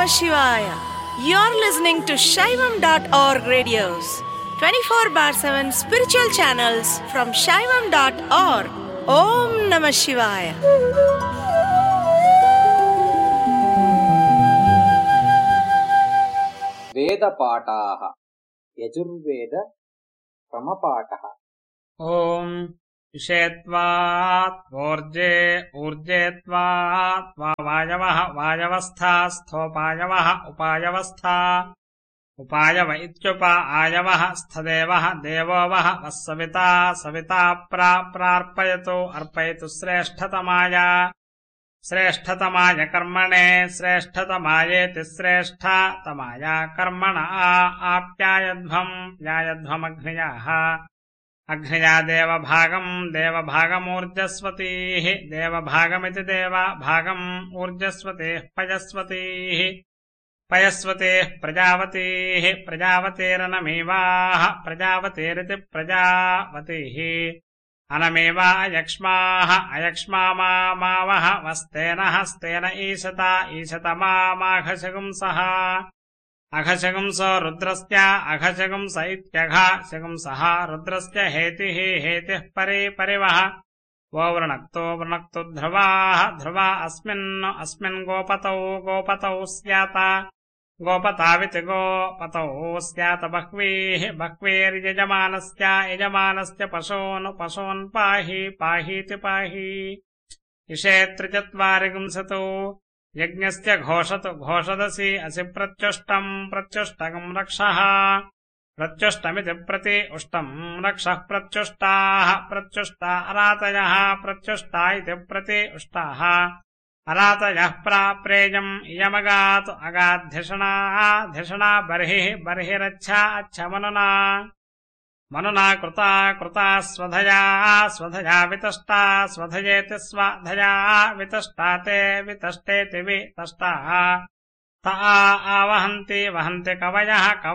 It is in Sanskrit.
Namah Shivaya. You're listening to Shaivam.org radios, 24/7 spiritual channels from Shaivam.org. Om Namah Shivaya. वेदपाठाः Yajurveda क्रमपाठः। ॐ विषयत्वात् ऊर्जेत्वात् वायवः वायवस्थास्थोपायवः उपायवस्था उपायव इत्युपायवः स्थदेवः देवो वः वः सविता प्रार्पयतु अर्पयतु श्रेष्ठतमाय कर्मणे श्रेष्ठतमायेति श्रेष्ठतमाय कर्मण आप्यायध्वमग्नयः अग्नया देवभागमूर्जस्वतीः देवभागमिति देवभागम् ऊर्जस्वतीः पयस्वतीः प्रजावतीः प्रजावतेरनमेवाः प्रजावतेरिति प्रजावतीः अनमेवा अयक्ष्मा मावः वस्तेन हस्तेन ईशत माघशगुंसः अघशगुंसो रुद्रस्य अघशगुंस इत्यघशगुंसः रुद्रस्य हेतिः परिवः वो वृणक्तो ध्रुवा अस्मिन् गोपतौ स्यात गोपताविति गोपतौ स्यात बह्वीर्यजमानस्य पशून् पाहीति इषेत्रिचत्वारिगुंसतु यज्ञस्य घोषदसि असि प्रत्युष्टम् रक्षः प्रत्युष्टमिति प्रति उष्टम् रक्षः प्रत्युष्टा अरातयः प्रत्युष्टा इति प्रति उष्टाः अरातयः प्राप्रेयम् इयमगातु अगाद्धिषणा बर्हिरच्छा मनुना कृता स्वधया वितष्टा स्वधयेति स्वधया वितष्टा ते वितष्टेति वितष्टाः ता आवहन्ति वहन्ति कवयः